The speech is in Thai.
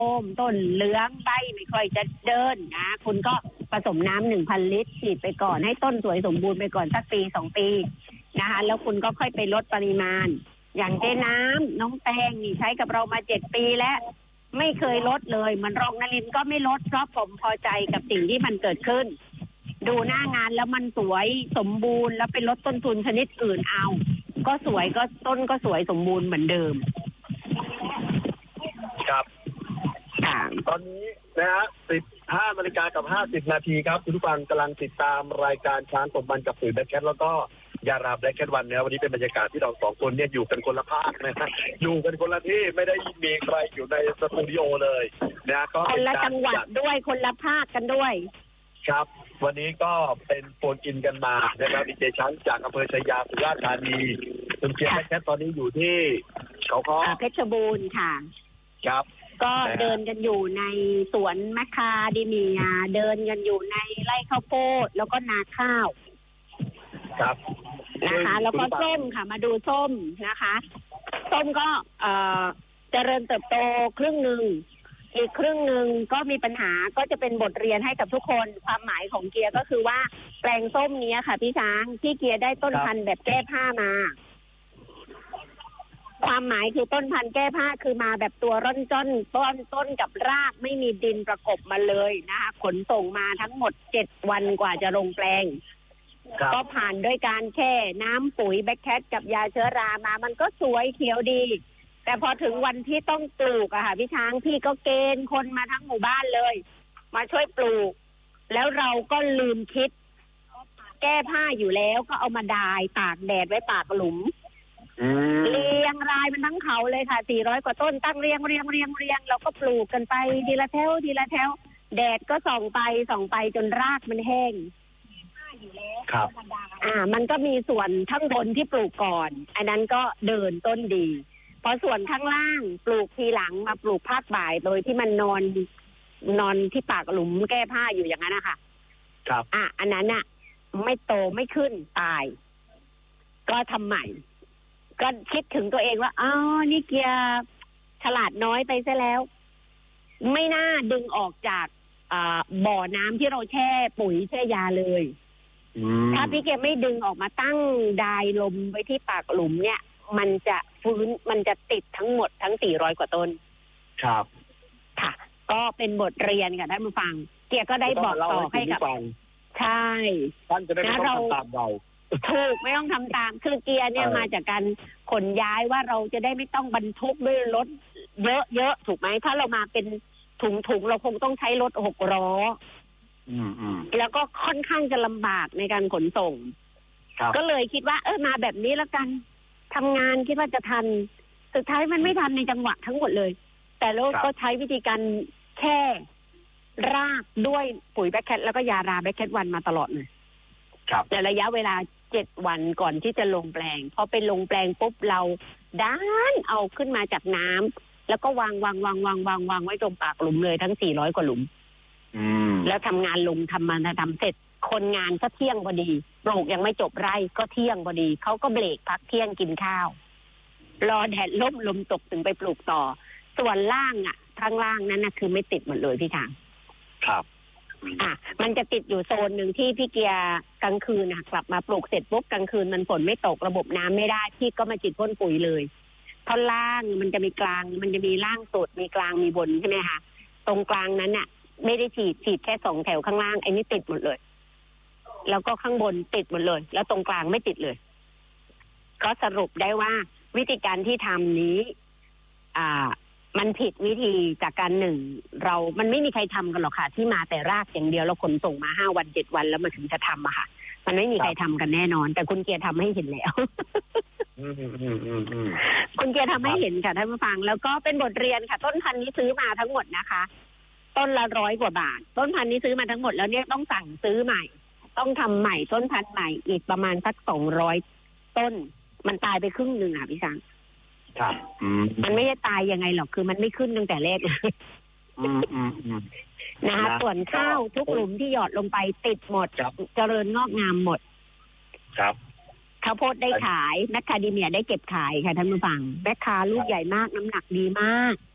มต้นเหลืองใบไม่ค่อยจะเดินนะคุณก็ผสมน้ำ1,000 ลิตรฉีดไปก่อนให้ต้นสวยสมบูรณ์ไปก่อนสักปี2 ปีนะคะแล้วคุณก็ค่อยไปลดปริมาณอย่างเจ๊น้ำน้องแตงนี่ใช้กับเรามา7 ปีแล้วไม่เคยลดเลยมันรองนลินก็ไม่ลดเพราะผมพอใจกับสิ่งที่มันเกิดขึ้นดูหน้างานแล้วมันสวยสมบูรณ์แล้วไปลดต้นทุนชนิดอื่นเอาก็สวยก็ต้นก็สวยสมบูรณ์เหมือนเดิมครับตอนนี้นะฮะ15:50 ครับคุณผู้ฟังกำลังติดตามรายการช้างตกมันกับปุ๋ยแบล็คแคทแล้วก็ยาราแบล็คแคทวันนะวันนี้เป็นบรรยากาศที่เรา2 คนเนี่ยอยู่กันคนละภาคนะฮะอยู่กันคนละที่ไม่ได้มีใครอยู่ในสตูดิโอเลยนะก็คนละจังหวัดด้วยคนละภาคกันด้วยครับวันนี้ก็เป็นโฟนอินกันมานะครับดีเจช้างจากอำเภอชัยยาสุราษฎร์ธานีคุณเกียรติแคทตอนนี้อยู่ที่เขาค้อเพชรบูรณ์ค่ะครับก็เดินกันอยู่ในสวนมะคาเดเมียเดินกันอยู่ในไร่ข้าวโพดแล้วก็นาข้าวครับนะคะแล้วก็ส้มค่ะมาดูส้มนะคะส้มก็เจริญเติบโตครึ่งหนึ่งอีกครึ่งหนึ่งก็มีปัญหาก็จะเป็นบทเรียนให้กับทุกคนความหมายของเกียร์ก็คือว่าแปลงส้มนี้ค่ะพี่ช้างที่เกียร์ได้ต้นพันธุ์แบบแก้ผ้ามาความหมายคือต้นพันธุ์แก้ผ้าคือมาแบบตัวร่อนจ้อนต้นกับรากไม่มีดินประกบมาเลยนะคะขนส่งมาทั้งหมด7 วันกว่าจะลงแปลงก็ผ่านด้วยการแช่น้ำปุ๋ยแบคแคทกับยาเชื้อรามามันก็สวยเขียวดีแต่พอถึงวันที่ต้องปลูกอะค่ะพี่ช้างพี่ก็เกณฑ์คนมาทั้งหมู่บ้านเลยมาช่วยปลูกแล้วเราก็ลืมคิดแก้ผ้าอยู่แล้วก็เอามาดายตากแดดไว้ปากหลุมเรียงรายมันทั้งเขาเลยค่ะ400 กว่าต้นตั้งเรียงเราก็ปลูกกันไปทีละแถวแดดก็ส่องไปจนรากมันแห้งครับมันก็มีส่วนข้างบนที่ปลูกก่อนอันนั้นก็เดินต้นดีพอส่วนข้างล่างปลูกทีหลังมาปลูกภาคบ่ายโดยที่มันนอนที่ปากหลุมแก้ผ้าอยู่อย่างนั้นนะคะครับอันนั้นน่ะไม่โตไม่ขึ้นตายก็ทำใหม่ก็คิดถึงตัวเองว่านี่เกียร์ฉลาดน้อยไปซะแล้วไม่น่าดึงออกจากบ่อน้ำที่เราแช่ปุ๋ยแช่ยาเลยถ้าพี่เกียร์ไม่ดึงออกมาตั้งดายลมไว้ที่ปากหลุมเนี่ยมันจะฟื้นมันจะติดทั้งหมดทั้ง400 กว่าต้นครับค่ะก็เป็นบทเรียนค่ะท่านผู้ฟังเกียร์ก็ได้บอกต่อให้กับใช่ท่านจะได้ไม่ต้องทำตามเราถูกไม่ต้องทำตามคือเกียร์เนี่ยมาจากการขนย้ายว่าเราจะได้ไม่ต้องบรรทุกด้วยรถเยอะถูกไหมถ้าเรามาเป็นถุงเราคงต้องใช้รถ6 ล้อแล้วก็ค่อนข้างจะลำบากในการขนส่งก็เลยคิดว่ามาแบบนี้แล้วกันทำงานคิดว่าจะทันสุดท้ายมันไม่ทันในจังหวะทั้งหมดเลยแต่เราก็ใช้วิธีการแช่รากด้วยปุ๋ยแบคแคทแล้วก็ยาราแบคแคทวันมาตลอดเลยแต่ระยะเวลา7 วันก่อนที่จะลงแปลงพอไปลงแปลงปุ๊บเราด้านเอาขึ้นมาจากน้ำแล้วก็วางไว้ตรงปากหลุมเลยทั้ง400 กว่าหลุมแล้วทำงานลงทำเสร็จคนงานก็เที่ยงพอดีปลูกยังไม่จบไร่ก็เที่ยงพอดีเขาก็เบรกพักเที่ยงกินข้าวรอแดดล่มลมตกถึงไปปลูกต่อส่วนล่างข้างล่างนั้นคือไม่ติดหมดเลยพี่ทางครับมันจะติดอยู่โซนหนึ่งที่พี่เกียร์กลางคืนกลับมาปลูกเสร็จปุ๊บกลางคืนมันฝนไม่ตกระบบน้ำไม่ได้พี่ก็มาฉีดพ่นปุ๋ยเลยท่อนล่างมันจะมีกลางมันจะมีล่างสุดมีกลางมีบนใช่ไหมคะตรงกลางนั้นไม่ได้ฉีดแค่2 แถวข้างล่างไอ้นี่ติดหมดเลยแล้วก็ข้างบนติดหมดเลยแล้วตรงกลางไม่ติดเลยก็สรุปได้ว่าวิธีการที่ทำนี้มันผิดวิธีจากการมันไม่มีใครทำกันหรอกค่ะที่มาแต่รากอย่างเดียวแล้วขนส่งมา5 วัน 7 วันแล้วมาถึงจะทำค่ะมันไม่มีใครทำกันแน่นอนแต่คุณเกียร์ทำให้เห็นแล้วคุณเกียร์ทำให้เห็นค่ะท่านผู้ฟังแล้วก็เป็นบทเรียนค่ะต้นพันธุ์นี้ซื้อมาทั้งหมดนะคะต้นละ100 กว่าบาทต้นพันธุ์นี้ซื้อมาทั้งหมดแล้วเนี่ยต้องสั่งซื้อใหม่ต้องทำใหม่ต้นพันธุ์ใหม่อีกประมาณสัก200 ต้นมันตายไปครึ่งหนึ่งพี่ช้างครับมันไม่ได้ตายยังไงหรอกคือมันไม่ขึ้นตั้งแต่แรกนะคะส่วนข้าวทุกหลุมที่หยอดลงไปติดหมดเจริญงอกงามหมดครับข้าวโพดได้ขายแมคคาเดเมียได้เก็บขายค่ะท่านผู้ฟังแมคคาลูกใหญ่มากน้ำหนักดีมาก